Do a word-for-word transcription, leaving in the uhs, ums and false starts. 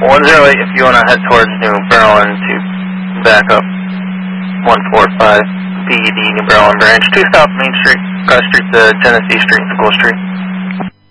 one zero eight, if you want to head towards New Berlin to back up one four five B E D New Berlin branch, two South Main Street, cross street to Tennessee Street, School Street.